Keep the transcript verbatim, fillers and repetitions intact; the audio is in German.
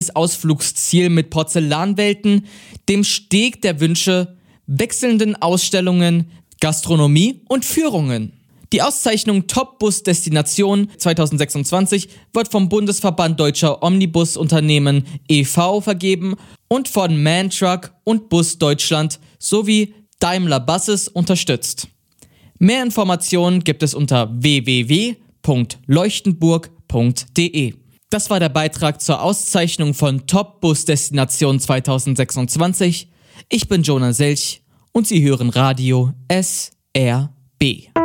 neues Ausflugsziel mit Porzellanwelten, dem Steg der Wünsche, wechselnden Ausstellungen, Gastronomie und Führungen. Die Auszeichnung Top-Bus-Destination zweitausendsechsundzwanzig wird vom Bundesverband Deutscher Omnibusunternehmen e V vergeben und von MAN Truck und Bus Deutschland sowie Daimler Buses unterstützt. Mehr Informationen gibt es unter w w w punkt leuchtenburg punkt d e. Das war der Beitrag zur Auszeichnung von Top-Bus-Destination zweitausendsechsundzwanzig. Ich bin Jonah Selch und Sie hören Radio S R B.